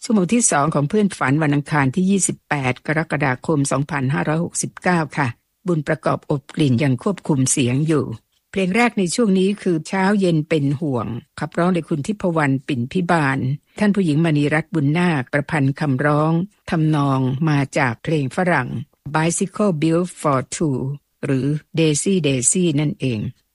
ชั่วโมงที่2ของเพื่อนฝันวันอังคารที่28กรกฎาคม2569ค่ะบุญประกอบอบกลิ่นยังควบคุมเสียงอยู่เพลงแรกในช่วงนี้คือเช้าเย็นเป็นห่วงขับร้องโดยคุณทิพวรรณปิ่นพิบาลท่านผู้หญิงมณีรัตน์บุญนาคประพันธ์คำร้องทำนองมาจากเพลงฝรั่ง Bicycle Built for Two หรือ Daisy Daisy นั่นเอง